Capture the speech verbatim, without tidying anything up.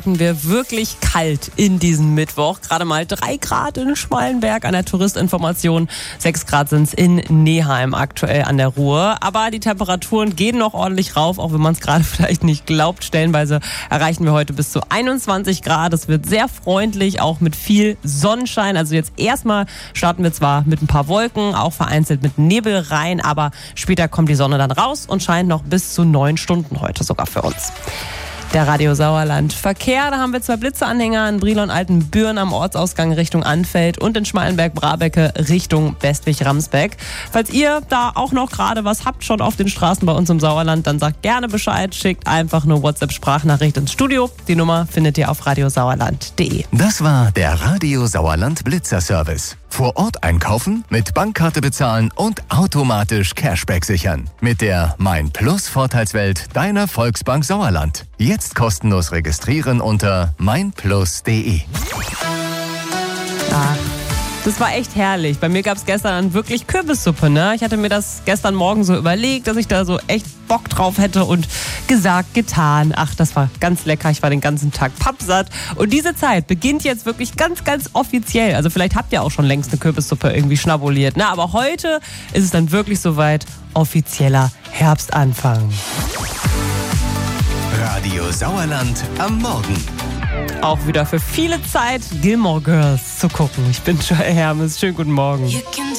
Wir wirklich kalt in diesem Mittwoch. Gerade mal drei Grad in Schmallenberg an der Touristinformation. Sechs Grad sind es in Neheim aktuell an der Ruhr. Aber die Temperaturen gehen noch ordentlich rauf, auch wenn man es gerade vielleicht nicht glaubt. Stellenweise erreichen wir heute bis zu einundzwanzig Grad. Es wird sehr freundlich, auch mit viel Sonnenschein. Also jetzt erstmal starten wir zwar mit ein paar Wolken, auch vereinzelt mit Nebel rein, aber später kommt die Sonne dann raus und scheint noch bis zu neun Stunden heute sogar für uns. Der Radio Sauerland Verkehr, da haben wir zwei Blitzeanhänger in Brilon Altenbüren am Ortsausgang Richtung Anfeld und in Schmallenberg-Brabecke Richtung Westwig-Ramsbeck. Falls ihr da auch noch gerade was habt schon auf den Straßen bei uns im Sauerland, dann sagt gerne Bescheid, schickt einfach eine WhatsApp-Sprachnachricht ins Studio. Die Nummer findet ihr auf radiosauerland punkt de. Das war der Radio Sauerland Blitzer-Service. Vor Ort einkaufen, mit Bankkarte bezahlen und automatisch Cashback sichern. Mit der Mein Plus Vorteilswelt deiner Volksbank Sauerland. Jetzt kostenlos registrieren unter mein plus punkt de. Ach, das war echt herrlich. Bei mir gab es gestern wirklich Kürbissuppe, ne? Ich hatte mir das gestern Morgen so überlegt, dass ich da so echt Bock drauf hätte und gesagt, getan. Ach, das war ganz lecker. Ich war den ganzen Tag pappsatt. Und diese Zeit beginnt jetzt wirklich ganz, ganz offiziell. Also vielleicht habt ihr auch schon längst eine Kürbissuppe irgendwie schnabuliert, ne? Aber heute ist es dann wirklich soweit, offizieller Herbstanfang. Radio Sauerland am Morgen. Auch wieder für viele Zeit Gilmore Girls zu gucken. Ich bin Joy Hermes. Schönen guten Morgen.